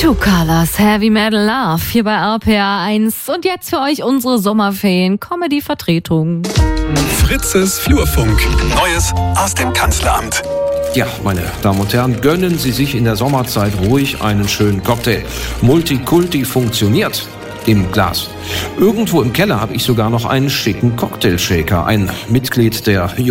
Two Colors, Heavy Metal Love, hier bei RPA 1. Und jetzt für euch unsere Sommerferien-Comedy-Vertretung. Fritzes Flurfunk. Neues aus dem Kanzleramt. Ja, meine Damen und Herren, gönnen Sie sich in der Sommerzeit ruhig einen schönen Cocktail. Multikulti funktioniert im Glas. Irgendwo im Keller habe ich sogar noch einen schicken Cocktailshaker. Ein Mitglied der